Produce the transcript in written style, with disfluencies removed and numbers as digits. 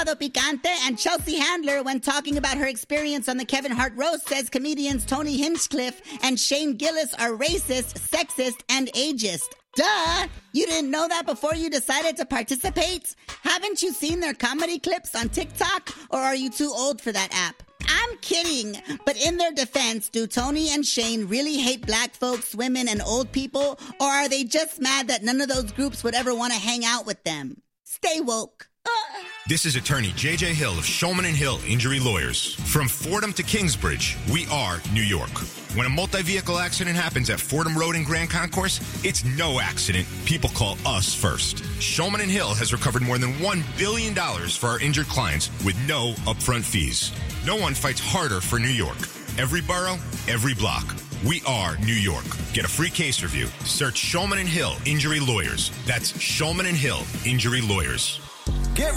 Sábado Picante, and Chelsea Handler, when talking about her experience on the Kevin Hart roast, says comedians Tony Hinchcliffe and Shane Gillis are racist, sexist, and ageist. Duh! You didn't know that before you decided to participate? Haven't you seen their comedy clips on TikTok, or are you too old for that app? I'm kidding, but in their defense, do Tony and Shane really hate black folks, women, and old people, or are they just mad that none of those groups would ever want to hang out with them? Stay woke. This is attorney J.J. Hill of Shulman & Hill Injury Lawyers. From Fordham to Kingsbridge, we are New York. When a multi-vehicle accident happens at Fordham Road in Grand Concourse, it's no accident. People call us first. Shulman & Hill has recovered more than $1 billion for our injured clients with no upfront fees. No one fights harder for New York. Every borough, every block. We are New York. Get a free case review. Search Shulman & Hill Injury Lawyers. That's Shulman & Hill Injury Lawyers.